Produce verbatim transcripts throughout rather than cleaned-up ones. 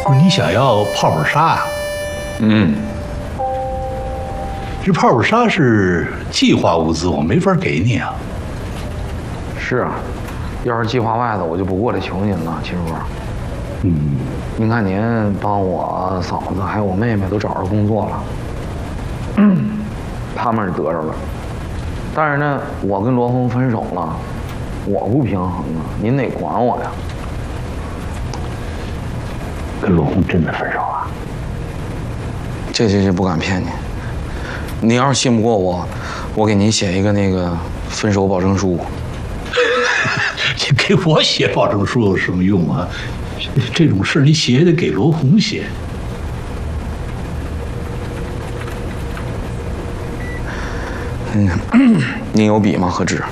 不是你想要泡泡纱呀？ 嗯， 这泡泡纱是计划物资，我没法给你啊。 是啊，要是计划外的，我就不过来求您了，秦叔。 嗯， 您看您帮我嫂子还有我妹妹都找着工作了，嗯，他们是得着了，但是呢，我跟罗峰分手了，我不平衡啊，您得管我呀。 跟罗红真的分手了？ 这这这不敢骗你，你要是信不过我，我给您写一个那个分手保证书。 你给我写保证书有什么用啊？这种事你写也得给罗红写。 嗯，您有笔吗？和纸？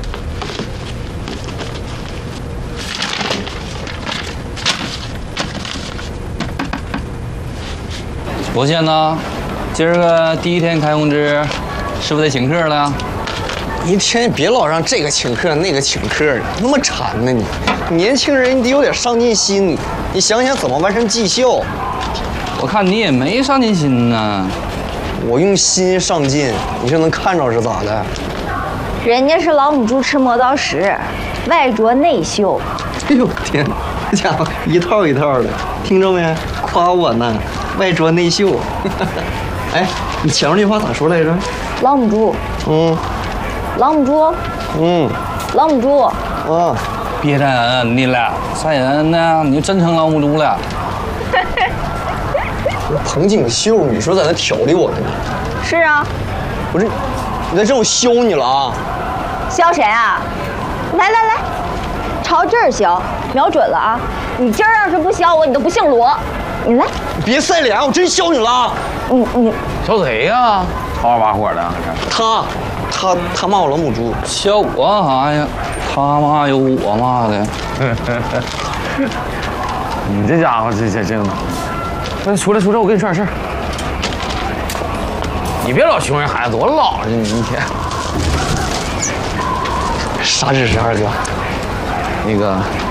罗先呢？今儿个第一天开工资，是不是得请客了？ 你一天别老让这个请客那个请客的，那么馋呢你！年轻人你得有点上进心，你想想怎么完成绩效。 我看你也没上进心呢。 我用心上进，你是能看着是咋的？ 人家是老母猪吃磨刀石，外拙内秀。 哎呦天，这家伙一套一套的，听着没？夸我呢，外拙内秀。哎，你前面那话咋说来着？ 老母猪。 嗯。 老母猪。 嗯。 老母猪。 啊。 别人你了，啥人呢？你就真成老母猪了。 彭锦绣，你说在那挑理我呢？ 是啊。 不是，你在这我削你了啊！ 削谁啊？来来来，朝这儿削，瞄准了啊！你今儿要是不削我，你都不姓罗。你来。 你别塞脸，我真削你了。 你你削谁呀？吵吵把火的。 他，他他骂我老母猪。 削我啥呀？他骂有我骂的。 你这家伙，这这这，快出来出来，我跟你说点事儿。你别老熊人孩子，多老实你一天。 啥指示，二哥？ 那个。